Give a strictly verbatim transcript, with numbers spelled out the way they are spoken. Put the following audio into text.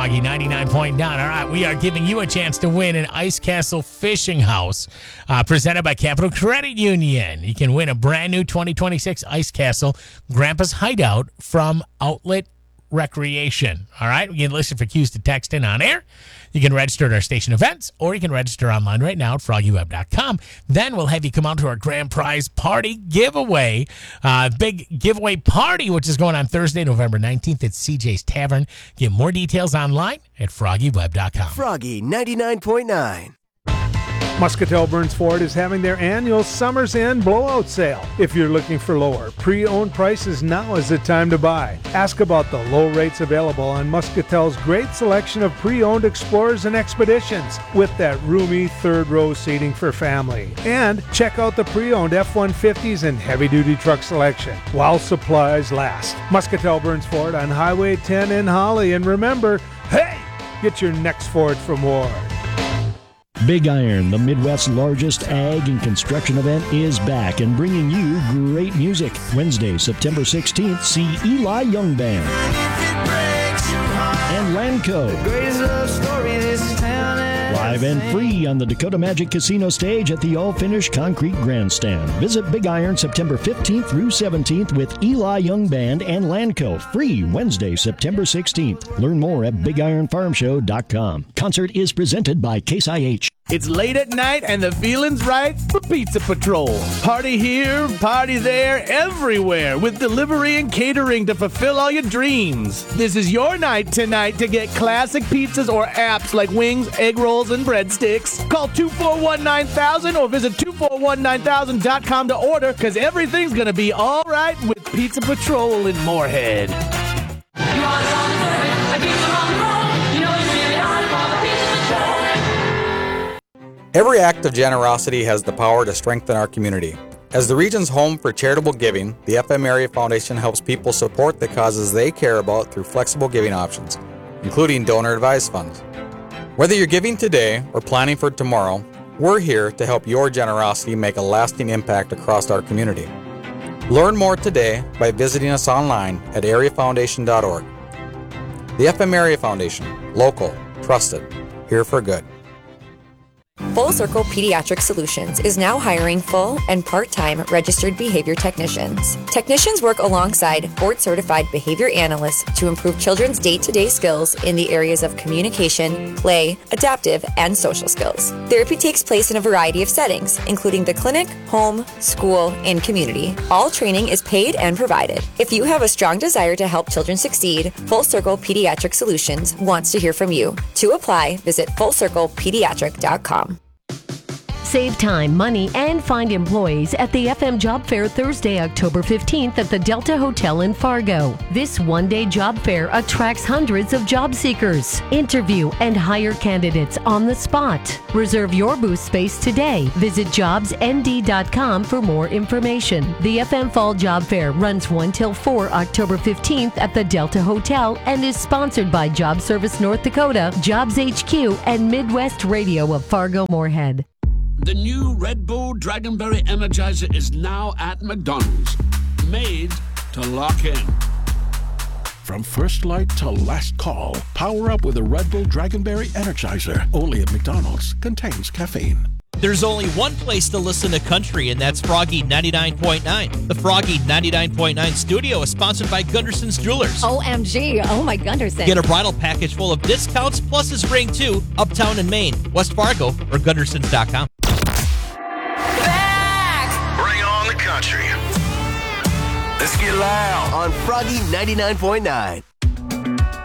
Froggy ninety-nine point nine. All right, we are giving you a chance to win an Ice Castle Fishing House uh, presented by Capital Credit Union. You can win a brand new twenty twenty-six Ice Castle Grandpa's Hideout from Outlet Recreation. All right, you can listen for cues to text in on air. You can register at our station events, or you can register online right now at froggy web dot com. Then we'll have you come out to our grand prize party giveaway. Uh, big giveaway party, which is going on Thursday, November nineteenth at C J's Tavern. Get more details online at froggy web dot com. Froggy ninety-nine point nine. Muscatel Burns Ford is having their annual Summer's End blowout sale. If you're looking for lower pre-owned prices, now is the time to buy. Ask about the low rates available on Muscatel's great selection of pre-owned Explorers and Expeditions with that roomy third row seating for family. And check out the pre-owned F one fifties and heavy-duty truck selection while supplies last. Muscatel Burns Ford on Highway ten in Holly. And remember, hey, get your next Ford from Ward. Big Iron, the Midwest's largest ag and construction event, is back and bringing you great music. Wednesday, September sixteenth, see Eli Young Band and Lanco. Live and free on the Dakota Magic Casino stage at the all-finished concrete grandstand. Visit Big Iron September fifteenth through seventeenth with Eli Young Band and Lanco. Free Wednesday, September sixteenth. Learn more at big iron farm show dot com. Concert is presented by Case I H. It's late at night and the feeling's right for Pizza Patrol. Party here, party there, everywhere with delivery and catering to fulfill all your dreams. This is your night tonight to get classic pizzas or apps like wings, egg rolls, and breadsticks. Call two four one nine thousand or visit two four one nine thousand dot com to order, because everything's going to be all right with Pizza Patrol in Moorhead. Every act of generosity has the power to strengthen our community. As the region's home for charitable giving, the F M Area Foundation helps people support the causes they care about through flexible giving options, including donor-advised funds. Whether you're giving today or planning for tomorrow, we're here to help your generosity make a lasting impact across our community. Learn more today by visiting us online at area foundation dot org. The F M Area Foundation, local, trusted, here for good. Full Circle Pediatric Solutions is now hiring full and part-time registered behavior technicians. Technicians work alongside board-certified behavior analysts to improve children's day-to-day skills in the areas of communication, play, adaptive, and social skills. Therapy takes place in a variety of settings, including the clinic, home, school, and community. All training is paid and provided. If you have a strong desire to help children succeed, Full Circle Pediatric Solutions wants to hear from you. To apply, visit full circle pediatric dot com. Save time, money, and find employees at the F M Job Fair Thursday, October fifteenth at the Delta Hotel in Fargo. This one-day job fair attracts hundreds of job seekers. Interview and hire candidates on the spot. Reserve your booth space today. Visit jobs n d dot com for more information. The F M Fall Job Fair runs one till four October fifteenth at the Delta Hotel and is sponsored by Job Service North Dakota, Jobs H Q, and Midwest Radio of Fargo-Moorhead. The new Red Bull Dragonberry Energizer is now at McDonald's. Made to lock in. From first light to last call, power up with a Red Bull Dragonberry Energizer. Only at McDonald's. Contains caffeine. There's only one place to listen to country, and that's Froggy ninety-nine point nine. The Froggy ninety-nine point nine studio is sponsored by Gunderson's Jewelers. O M G. Oh, my Gunderson. Get a bridal package full of discounts plus his ring, too, uptown in Maine, West Fargo, or Gundersons dot com. Bring on the country. Let's get loud on Froggy ninety-nine point nine.